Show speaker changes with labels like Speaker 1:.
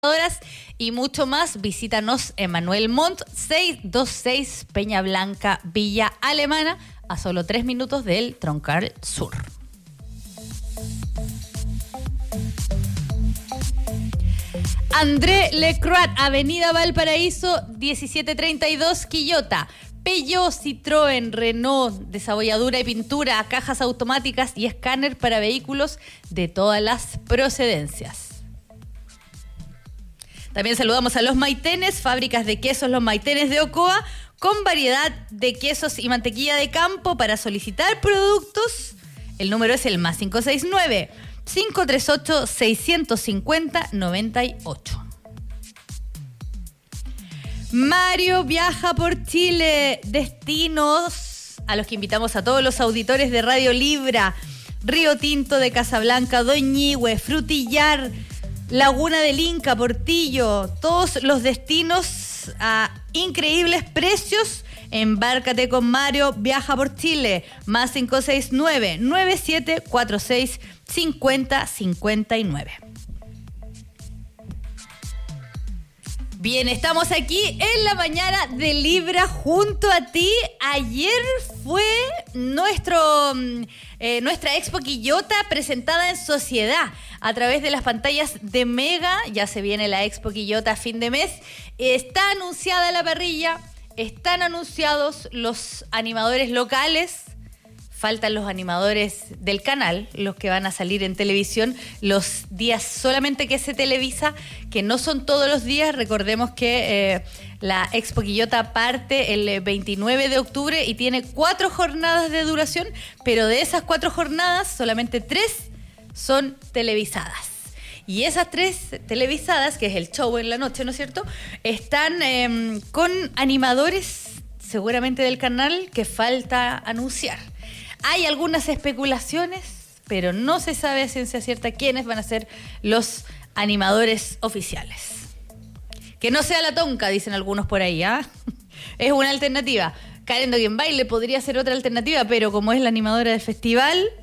Speaker 1: y mucho más. Visítanos en Manuel Montt 626 Peña Blanca, Villa Alemana, a solo 3 minutos del Troncal Sur. André Lecroix, Avenida Valparaíso 1732, Quillota. Peugeot, Citroën, Renault, desabolladura y pintura, cajas automáticas y escáner para vehículos de todas las procedencias. También saludamos a Los Maitenes, fábricas de quesos Los Maitenes de Ocoa, con variedad de quesos y mantequilla de campo. Para solicitar productos, el número es el +569 538 650 98. Mario viaja por Chile, destinos a los que invitamos a todos los auditores de Radio Libra: Río Tinto de Casablanca, Doñihue, Frutillar, Laguna del Inca, Portillo, todos los destinos a increíbles precios. Embárcate con Mario, viaja por Chile, +569 9746 5059. Bien, estamos aquí en la mañana de Libra junto a ti. Ayer fue nuestra Expo Quillota presentada en sociedad a través de las pantallas de Mega. Ya se viene la Expo Quillota a fin de mes. Está anunciada la parrilla, están anunciados los animadores locales. Faltan los animadores del canal, los que van a salir en televisión los días solamente que se televisa, que no son todos los días. Recordemos que la Expo Quillota parte el 29 de octubre y tiene 4 jornadas de duración, pero de esas 4 jornadas solamente 3 son televisadas. Y esas 3 televisadas, que es el show en la noche, ¿no es cierto?, están con animadores seguramente del canal que falta anunciar. Hay algunas especulaciones, pero no se sabe a ciencia cierta quiénes van a ser los animadores oficiales. Que no sea la Tonka, dicen algunos por ahí, ¿ah? Es una alternativa. Karen Dogenbaile podría ser otra alternativa, pero como es la animadora del festival,